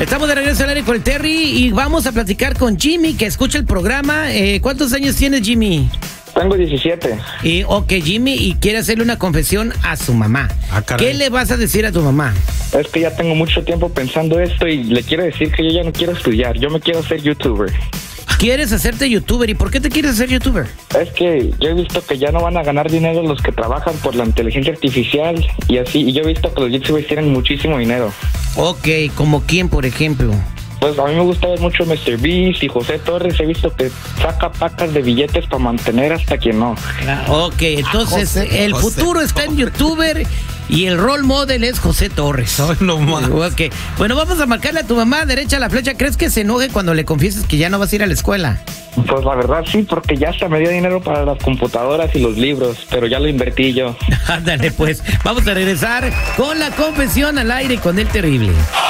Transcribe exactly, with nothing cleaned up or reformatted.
Estamos de regreso al aire con el Terry y vamos a platicar con Jimmy, que escucha el programa. Eh, ¿Cuántos años tienes, Jimmy? Tengo diecisiete. Y, ok, Jimmy, y quiere hacerle una confesión a su mamá. Ah, caray. ¿Qué le vas a decir a tu mamá? Es que ya tengo mucho tiempo pensando esto y le quiero decir que yo ya no quiero estudiar. Yo me quiero ser youtuber. ¿Quieres hacerte youtuber? ¿Y por qué te quieres hacer youtuber? Es que yo he visto que ya no van a ganar dinero los que trabajan por la inteligencia artificial y así. Y yo he visto que los youtubers tienen muchísimo dinero. Ok, ¿como quién, por ejemplo? Pues a mí me gusta ver mucho mister Beast y José Torres. He visto que saca pacas de billetes para mantener hasta quien no. Ok, entonces José, el José futuro está en youtuber y el role model es José Torres. Ay, no más. Ok, bueno, vamos a marcarle a tu mamá derecha a la flecha. ¿Crees que se enoje cuando le confieses que ya no vas a ir a la escuela? Pues la verdad sí, porque ya hasta me dio dinero para las computadoras y los libros, pero ya lo invertí yo. Ándale, pues, vamos a regresar con la confesión al aire con el terrible.